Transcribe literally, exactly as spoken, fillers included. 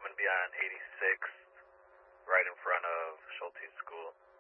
I'm gonna be on eighty-sixth, right in front of Schulte's school.